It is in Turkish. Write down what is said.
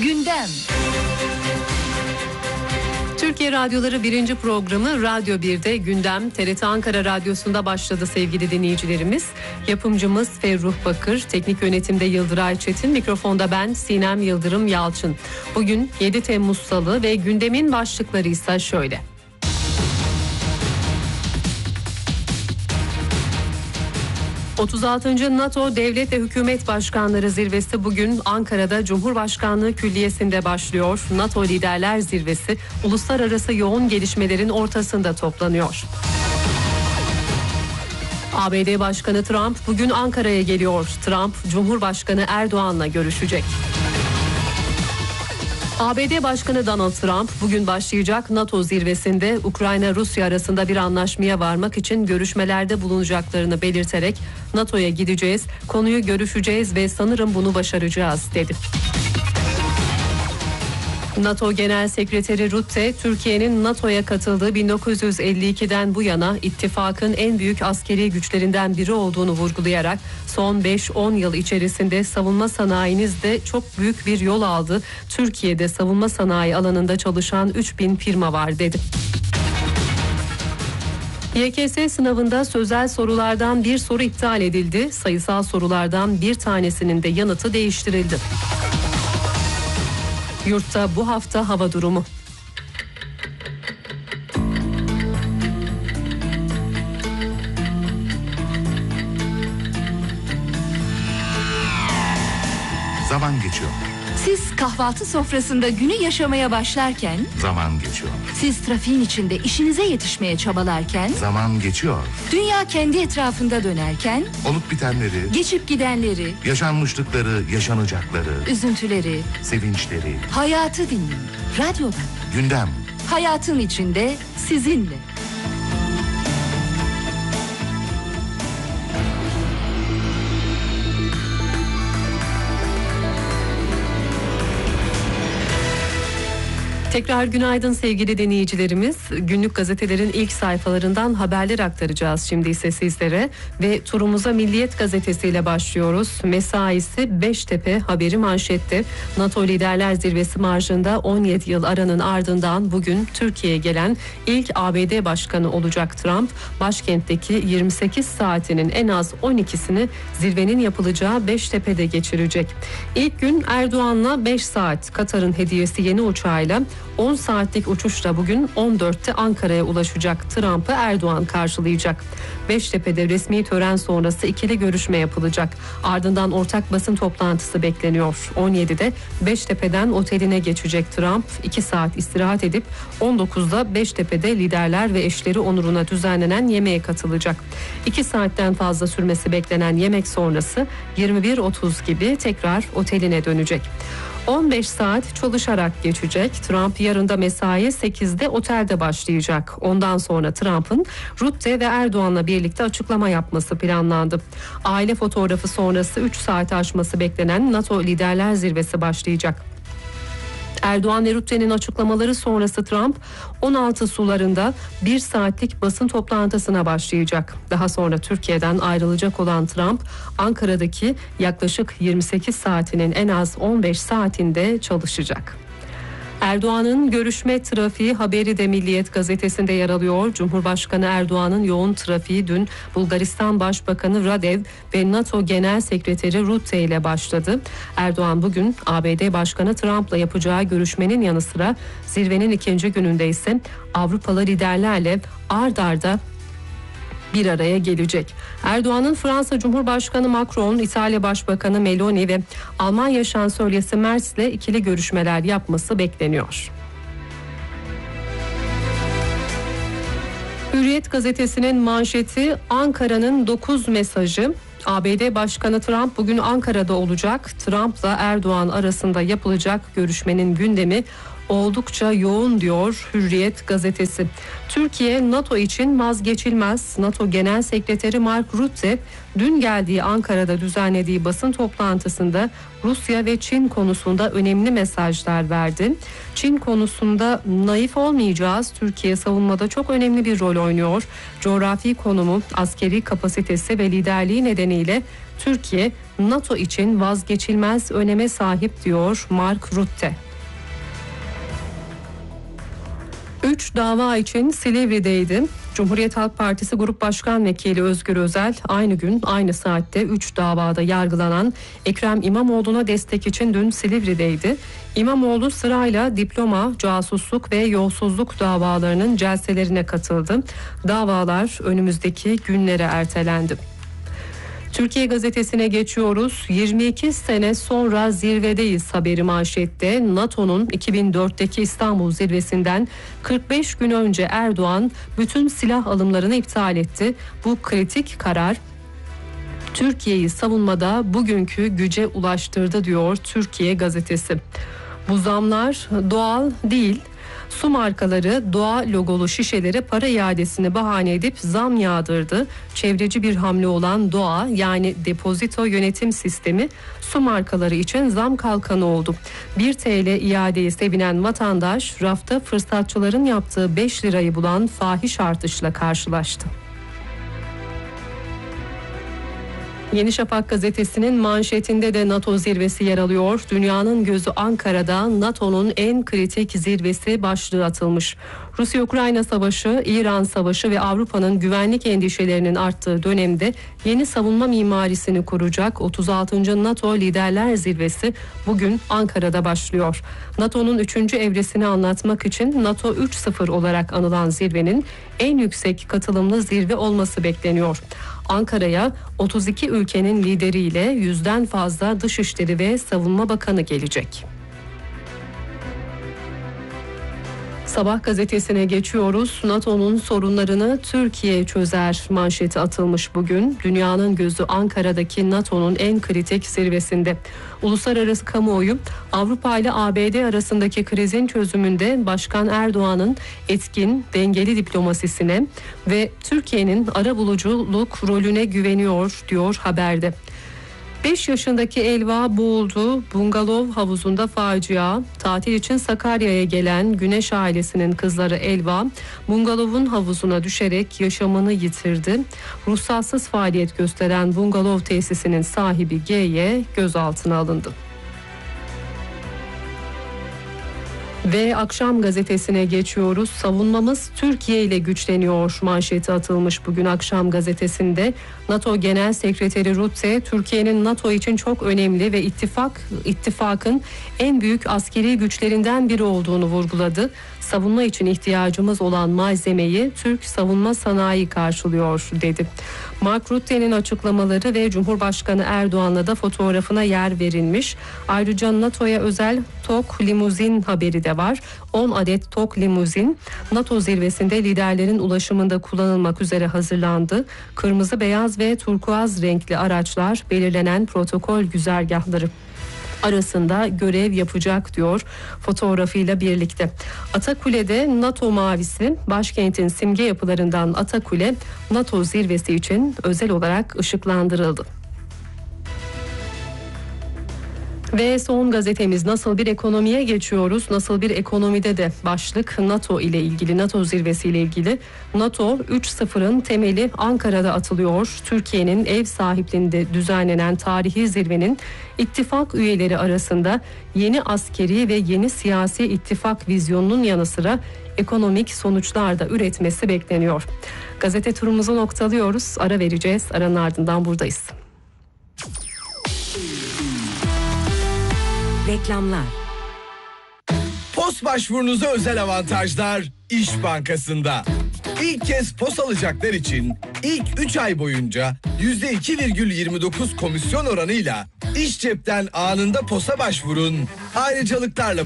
Gündem. Türkiye Radyoları 1. programı Radyo 1'de Gündem TRT Ankara Radyosu'nda başladı sevgili dinleyicilerimiz. Yapımcımız Ferruh Bakır, teknik yönetimde Yıldıray Çetin, mikrofonda ben Sinem Yıldırım Yalçın. Bugün 7 Temmuz Salı ve gündemin başlıkları ise şöyle. 36. NATO Devlet ve Hükümet Başkanları Zirvesi bugün Ankara'da Cumhurbaşkanlığı Külliyesi'nde başlıyor. NATO Liderler Zirvesi uluslararası yoğun gelişmelerin ortasında toplanıyor. ABD Başkanı Trump bugün Ankara'ya geliyor. Trump, Cumhurbaşkanı Erdoğan'la görüşecek. ABD Başkanı Donald Trump bugün başlayacak NATO zirvesinde Ukrayna-Rusya arasında bir anlaşmaya varmak için görüşmelerde bulunacaklarını belirterek NATO'ya gideceğiz, konuyu görüşeceğiz ve sanırım bunu başaracağız dedi. NATO Genel Sekreteri Rutte, Türkiye'nin NATO'ya katıldığı 1952'den bu yana ittifakın en büyük askeri güçlerinden biri olduğunu vurgulayarak son 5-10 yıl içerisinde savunma sanayinizde çok büyük bir yol aldı. Türkiye'de savunma sanayi alanında çalışan 3000 firma var dedi. YKS sınavında sözel sorulardan bir soru iptal edildi. Sayısal sorulardan bir tanesinin de yanıtı değiştirildi. Yurtta bu hafta hava durumu. Zaman geçiyor. Siz kahvaltı sofrasında günü yaşamaya başlarken, Zaman geçiyor. siz trafiğin içinde işinize yetişmeye çabalarken, Zaman geçiyor. dünya kendi etrafında dönerken, Olup bitenleri, geçip gidenleri, yaşanmışlıkları, yaşanacakları, üzüntüleri, sevinçleri, hayatı dinleyin. Radyoda, gündem. hayatın içinde sizinle. Tekrar günaydın sevgili dinleyicilerimiz. Günlük gazetelerin ilk sayfalarından haberler aktaracağız şimdi ise sizlere. Ve turumuza Milliyet gazetesiyle başlıyoruz. Mesaisi Beştepe haberi manşette. NATO Liderler Zirvesi marjında 17 yıl aranın ardından bugün Türkiye'ye gelen ilk ABD Başkanı olacak Trump, başkentteki 28 saatinin en az 12'sini zirvenin yapılacağı Beştepe'de geçirecek. İlk gün Erdoğan'la 5 saat, Katar'ın hediyesi yeni uçağıyla 10 saatlik uçuşla bugün 14'te Ankara'ya ulaşacak. Trump'ı Erdoğan karşılayacak. Beştepe'de resmi tören sonrası ikili görüşme yapılacak. Ardından ortak basın toplantısı bekleniyor. 17'de Beştepe'den oteline geçecek Trump. 2 saat istirahat edip 19'da Beştepe'de liderler ve eşleri onuruna düzenlenen yemeğe katılacak. 2 saatten fazla sürmesi beklenen yemek sonrası 21.30 gibi tekrar oteline dönecek. 15 saat çalışarak geçecek. Trump yarın da mesai 8'de otelde başlayacak. Ondan sonra Trump'ın Rutte ve Erdoğan'la birlikte açıklama yapması planlandı. Aile fotoğrafı sonrası 3 saat aşması beklenen NATO Liderler Zirvesi başlayacak. Erdoğan ve Rutte'nin açıklamaları sonrası Trump 16 sularında 1 saatlik basın toplantısına başlayacak. Daha sonra Türkiye'den ayrılacak olan Trump, Ankara'daki yaklaşık 28 saatinin en az 15 saatinde çalışacak. Erdoğan'ın görüşme trafiği haberi de Milliyet gazetesinde yer alıyor. Cumhurbaşkanı Erdoğan'ın yoğun trafiği dün Bulgaristan Başbakanı Radev ve NATO Genel Sekreteri Rutte ile başladı. Erdoğan bugün ABD Başkanı Trump'la yapacağı görüşmenin yanı sıra zirvenin ikinci gününde ise Avrupalı liderlerle ard arda bir araya gelecek. Erdoğan'ın Fransa Cumhurbaşkanı Macron, İtalya Başbakanı Meloni ve Almanya Şansölyesi Merz ile ikili görüşmeler yapması bekleniyor. Hürriyet gazetesinin manşeti Ankara'nın 9 mesajı. ABD Başkanı Trump bugün Ankara'da olacak. Trump'la Erdoğan arasında yapılacak görüşmenin gündemi oldukça yoğun diyor Hürriyet gazetesi. Türkiye NATO için vazgeçilmez. NATO Genel Sekreteri Mark Rutte dün geldiği Ankara'da düzenlediği basın toplantısında Rusya ve Çin konusunda önemli mesajlar verdi. Çin konusunda naif olmayacağız. Türkiye savunmada çok önemli bir rol oynuyor. Coğrafi konumu, askeri kapasitesi ve liderliği nedeniyle Türkiye NATO için vazgeçilmez öneme sahip diyor Mark Rutte. 3 dava için Silivri'deydi. Cumhuriyet Halk Partisi Grup Başkan Vekili Özgür Özel aynı gün aynı saatte 3 davada yargılanan Ekrem İmamoğlu'na destek için dün Silivri'deydi. İmamoğlu sırayla diploma, casusluk ve yolsuzluk davalarının celselerine katıldı. Davalar önümüzdeki günlere ertelendi. Türkiye Gazetesi'ne geçiyoruz. 22 sene sonra zirvedeyiz haberi manşette. NATO'nun 2004'teki İstanbul zirvesinden 45 gün önce Erdoğan bütün silah alımlarını iptal etti. Bu kritik karar Türkiye'yi savunmada bugünkü güce ulaştırdı diyor Türkiye Gazetesi. Bu zamlar doğal değil. Su markaları doğa logolu şişelere para iadesini bahane edip zam yağdırdı. Çevreci bir hamle olan doğa yani depozito yönetim sistemi su markaları için zam kalkanı oldu. 1 TL iadeyi sevinen vatandaş rafta fırsatçıların yaptığı 5 lirayı bulan fahiş artışla karşılaştı. Yeni Şafak gazetesinin manşetinde de NATO zirvesi yer alıyor. Dünyanın gözü Ankara'da, NATO'nun en kritik zirvesi başlığı atılmış. Rusya-Ukrayna savaşı, İran savaşı ve Avrupa'nın güvenlik endişelerinin arttığı dönemde yeni savunma mimarisini kuracak 36. NATO Liderler Zirvesi bugün Ankara'da başlıyor. NATO'nun 3. evresini anlatmak için NATO 3.0 olarak anılan zirvenin en yüksek katılımlı zirve olması bekleniyor. Ankara'ya 32 ülkenin lideriyle 100'den fazla Dışişleri ve Savunma Bakanı gelecek. Sabah gazetesine geçiyoruz. NATO'nun sorunlarını Türkiye çözer manşeti atılmış bugün. Dünyanın gözü Ankara'daki NATO'nun en kritik zirvesinde. Uluslararası kamuoyu Avrupa ile ABD arasındaki krizin çözümünde Başkan Erdoğan'ın etkin, dengeli diplomasisine ve Türkiye'nin arabuluculuk rolüne güveniyor diyor haberde. 5 yaşındaki Elva boğuldu. Bungalov havuzunda facia. Tatil için Sakarya'ya gelen Güneş ailesinin kızları Elva, bungalovun havuzuna düşerek yaşamını yitirdi. Ruhsatsız faaliyet gösteren bungalov tesisinin sahibi G'ye gözaltına alındı. Ve Akşam gazetesine geçiyoruz. Savunmamız Türkiye ile güçleniyor manşeti atılmış bugün Akşam gazetesinde. NATO Genel Sekreteri Rutte, Türkiye'nin NATO için çok önemli ve ittifakın en büyük askeri güçlerinden biri olduğunu vurguladı. Savunma için ihtiyacımız olan malzemeyi Türk savunma sanayi karşılıyor dedi. Mark Rutte'nin açıklamaları ve Cumhurbaşkanı Erdoğan'la da fotoğrafına yer verilmiş. Ayrıca NATO'ya özel TOG limuzin haberi de var. 10 adet TOG limuzin NATO zirvesinde liderlerin ulaşımında kullanılmak üzere hazırlandı. Kırmızı, beyaz ve turkuaz renkli araçlar belirlenen protokol güzergahları arasında görev yapacak diyor fotoğrafıyla birlikte. Atakule'de NATO mavisi, başkentin simge yapılarından Atakule NATO zirvesi için özel olarak ışıklandırıldı. Ve son gazetemiz Nasıl Bir Ekonomiye geçiyoruz. Nasıl Bir Ekonomide de başlık NATO ile ilgili, NATO zirvesi ile ilgili. NATO 3.0'ın temeli Ankara'da atılıyor. Türkiye'nin ev sahipliğinde düzenlenen tarihi zirvenin ittifak üyeleri arasında yeni askeri ve yeni siyasi ittifak vizyonunun yanı sıra ekonomik sonuçlar da üretmesi bekleniyor. Gazete turumuzu noktalıyoruz. Ara vereceğiz. Aranın ardından buradayız. Reklamlar. POS başvurunuza özel avantajlar İş Bankası'nda. İlk kez POS alacaklar için ilk 3 ay boyunca %2,29 komisyon oranıyla İş Cep'ten anında POS'a başvurun. Ayrıcalıklarla